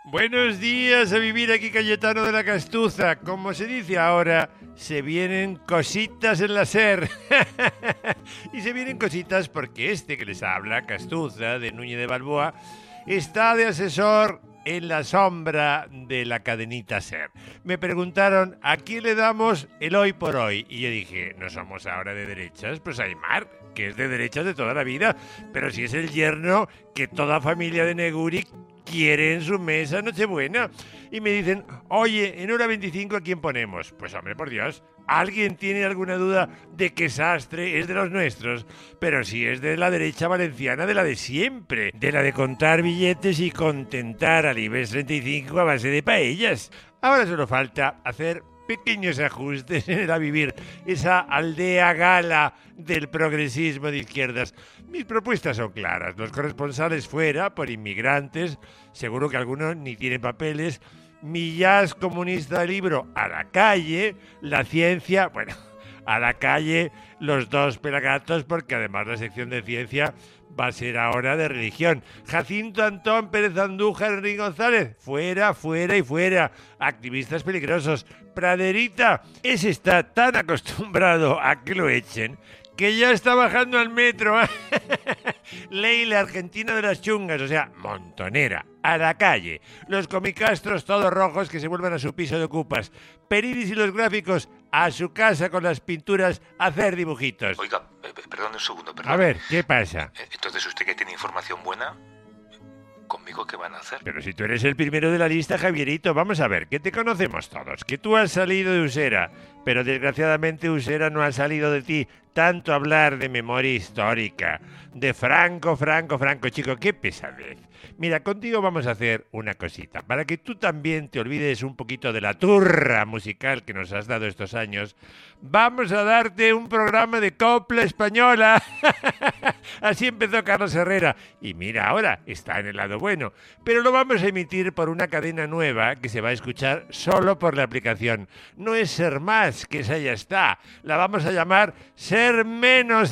Buenos días a vivir aquí, Cayetano de la Castuza. Como se dice ahora, se vienen cositas en la SER. Y se vienen cositas porque este que les habla, Castuza, de Núñez de Balboa, está de asesor en la sombra de la cadenita SER. Me preguntaron, ¿a quién le damos el hoy por hoy? Y yo dije, ¿no somos ahora de derechas? Pues Aimar, que es de derechas de toda la vida, pero si es el yerno que toda familia de Neguri quiere en su mesa Nochebuena. Y me dicen, oye, en hora 25 ¿a quién ponemos? Pues hombre, por Dios, ¿alguien tiene alguna duda de que Sastre es de los nuestros? Pero si es de la derecha valenciana, de la de siempre, de la de contar billetes y contentar al IBEX 35 a base de paellas. Ahora solo falta hacer pequeños ajustes en el a vivir, esa aldea gala del progresismo de izquierdas. Mis propuestas son claras. Los corresponsales fuera, por inmigrantes, seguro que algunos ni tienen papeles. Mi jazz comunista de libro a la calle. La ciencia, bueno, a la calle los dos pelagatos, porque además la sección de ciencia va a ser ahora de religión. Jacinto Antón Pérez Andújar, Enrique González, fuera, fuera y fuera. Activistas peligrosos. Praderita, ese está tan acostumbrado a que lo echen que ya está bajando al metro. Leila, Argentina de las chungas, o sea, montonera, a la calle. Los comicastros todos rojos que se vuelvan a su piso de ocupas. Peridis y los gráficos a su casa con las pinturas a hacer dibujitos. Oiga, perdón un segundo, perdón. A ver, ¿qué pasa? Entonces, ¿usted que tiene información buena? ¿Conmigo qué van a hacer? Pero si tú eres el primero de la lista, Javierito, vamos a ver, que te conocemos todos, que tú has salido de Usera, pero desgraciadamente Usera no ha salido de ti. Tanto hablar de memoria histórica, de Franco, chico, qué pesadez. Mira, contigo vamos a hacer una cosita, para que tú también te olvides un poquito de la turra musical que nos has dado estos años. Vamos a darte un programa de copla española. Así empezó Carlos Herrera. Y mira, ahora está en el lado bueno. Pero lo vamos a emitir por una cadena nueva que se va a escuchar solo por la aplicación. No es Ser Más, que esa ya está. La vamos a llamar Ser Menos.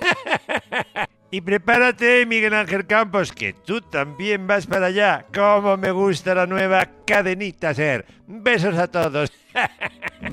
Y prepárate, Miguel Ángel Campos, que tú también vas para allá. Cómo me gusta la nueva cadenita SER. Besos a todos.